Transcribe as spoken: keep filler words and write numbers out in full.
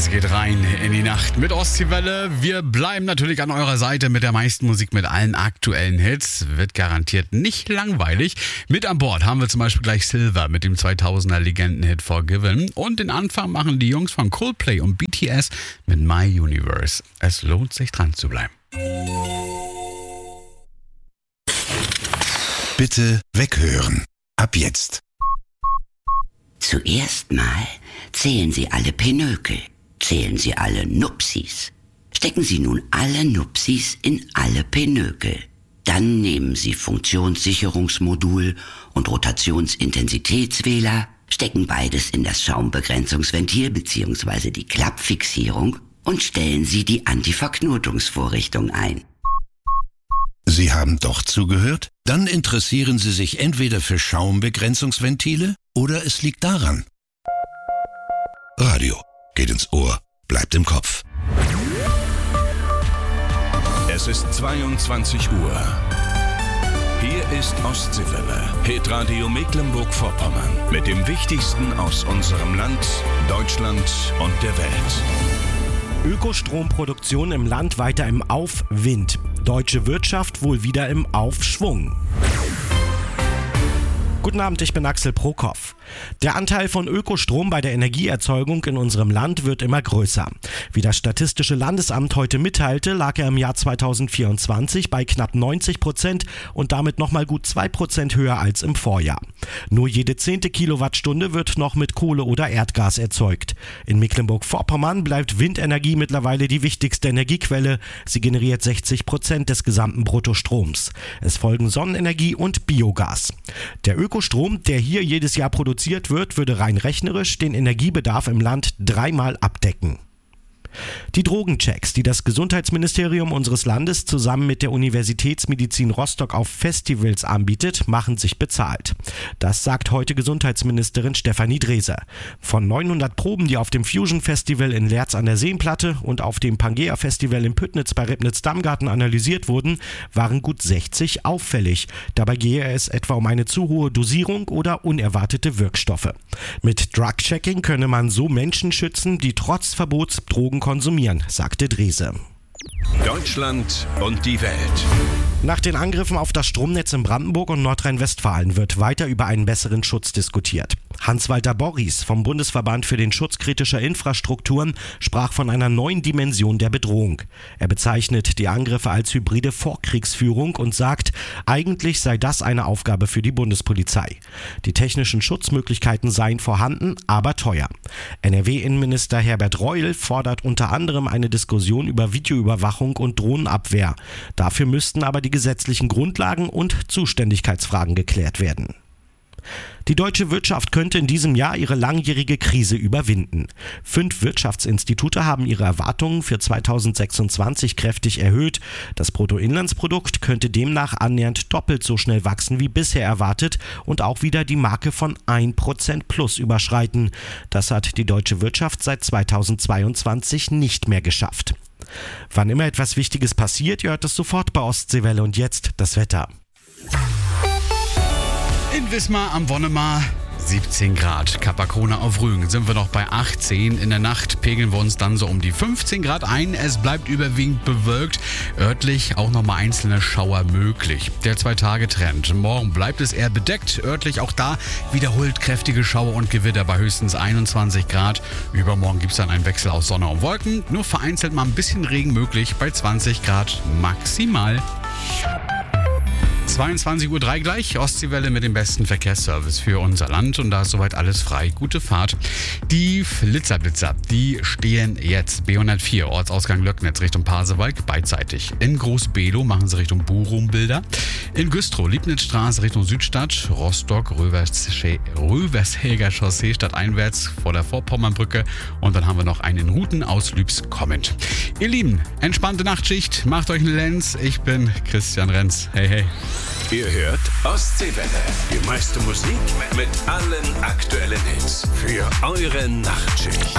Es geht rein in die Nacht mit Ostseewelle. Wir bleiben natürlich an eurer Seite mit der meisten Musik, mit allen aktuellen Hits. Wird garantiert nicht langweilig. Mit an Bord haben wir zum Beispiel gleich Silver mit dem zweitausender Legendenhit Forgiven. Und den Anfang machen die Jungs von Coldplay und B T S mit My Universe. Es lohnt sich dran zu bleiben. Bitte weghören. Ab jetzt. Zuerst mal zählen Sie alle Pinökel, zählen Sie alle Nupsis. Stecken Sie nun alle Nupsis in alle Pinökel. Dann nehmen Sie Funktionssicherungsmodul und Rotationsintensitätswähler, stecken beides in das Schaumbegrenzungsventil bzw. die Klappfixierung und stellen Sie die Antiverknotungsvorrichtung ein. Sie haben doch zugehört? Dann interessieren Sie sich entweder für Schaumbegrenzungsventile oder es liegt daran. Radio geht ins Ohr, bleibt im Kopf. Es ist zweiundzwanzig Uhr. Hier ist Ostseewelle, Hitradio Mecklenburg-Vorpommern mit dem Wichtigsten aus unserem Land, Deutschland und der Welt. Ökostromproduktion im Land weiter im Aufwind. Deutsche Wirtschaft wohl wieder im Aufschwung. Guten Abend, ich bin Axel Prokop. Der Anteil von Ökostrom bei der Energieerzeugung in unserem Land wird immer größer. Wie das Statistische Landesamt heute mitteilte, lag er im Jahr zweitausendvierundzwanzig bei knapp neunzig Prozent und damit nochmal gut zwei Prozent höher als im Vorjahr. Nur jede zehnte Kilowattstunde wird noch mit Kohle oder Erdgas erzeugt. In Mecklenburg-Vorpommern bleibt Windenergie mittlerweile die wichtigste Energiequelle. Sie generiert sechzig Prozent des gesamten Bruttostroms. Es folgen Sonnenenergie und Biogas. Der Ökostrom, der hier jedes Jahr produziert wird, würde rein rechnerisch den Energiebedarf im Land dreimal abdecken. Die Drogenchecks, die das Gesundheitsministerium unseres Landes zusammen mit der Universitätsmedizin Rostock auf Festivals anbietet, machen sich bezahlt. Das sagt heute Gesundheitsministerin Stefanie Drese. Von neunhundert Proben, die auf dem Fusion Festival in Leerz an der Seenplatte und auf dem Pangea Festival in Püttnitz bei Ribnitz-Damgarten analysiert wurden, waren gut sechzig auffällig. Dabei gehe es etwa um eine zu hohe Dosierung oder unerwartete Wirkstoffe. Mit Drug-Checking könne man so Menschen schützen, die trotz Verbots Drogen konsumieren, sagte Drese. Deutschland und die Welt. Nach den Angriffen auf das Stromnetz in Brandenburg und Nordrhein-Westfalen wird weiter über einen besseren Schutz diskutiert. Hans-Walter Borries vom Bundesverband für den Schutz kritischer Infrastrukturen sprach von einer neuen Dimension der Bedrohung. Er bezeichnet die Angriffe als hybride Vorkriegsführung und sagt, eigentlich sei das eine Aufgabe für die Bundespolizei. Die technischen Schutzmöglichkeiten seien vorhanden, aber teuer. N R W-Innenminister Herbert Reul fordert unter anderem eine Diskussion über Videoüberwachung und Drohnenabwehr. Dafür müssten aber die gesetzlichen Grundlagen und Zuständigkeitsfragen geklärt werden. Die deutsche Wirtschaft könnte in diesem Jahr ihre langjährige Krise überwinden. Fünf Wirtschaftsinstitute haben ihre Erwartungen für zweitausendsechsundzwanzig kräftig erhöht. Das Bruttoinlandsprodukt könnte demnach annähernd doppelt so schnell wachsen wie bisher erwartet und auch wieder die Marke von ein Prozent plus überschreiten. Das hat die deutsche Wirtschaft seit zweitausendzweiundzwanzig nicht mehr geschafft. Wann immer etwas Wichtiges passiert, ihr hört es sofort bei Ostseewelle und jetzt das Wetter. In Wismar am Wonnemar siebzehn Grad. Capacona auf Rügen sind wir noch bei achtzehn. In der Nacht pegeln wir uns dann so um die fünfzehn Grad ein. Es bleibt überwiegend bewölkt. Örtlich auch nochmal einzelne Schauer möglich. Der Zwei-Tage-Trend. Morgen bleibt es eher bedeckt. Örtlich auch da wiederholt kräftige Schauer und Gewitter bei höchstens einundzwanzig Grad. Übermorgen gibt es dann einen Wechsel aus Sonne und Wolken. Nur vereinzelt mal ein bisschen Regen möglich bei zwanzig Grad maximal. zweiundzwanzig Uhr drei gleich, Ostseewelle mit dem besten Verkehrsservice für unser Land und da ist soweit alles frei. Gute Fahrt. Die Flitzerblitzer, die stehen jetzt B hundertvier, Ortsausgang Löcknitz Richtung Pasewalk, beidseitig. In Groß-Below machen sie Richtung Bochum-Bilder. In Güstrow, Liebnitzstraße Richtung Südstadt, Rostock, Rövershäger Chaussee stadteinwärts vor der Vorpommernbrücke und dann haben wir noch einen in Ruten aus Lübs kommend. Ihr Lieben, entspannte Nachtschicht, macht euch einen Lenz. Ich bin Christian Renz. Hey, hey. Ihr hört Ostseewelle. Die meiste Musik mit allen aktuellen Hits für eure Nachtschicht.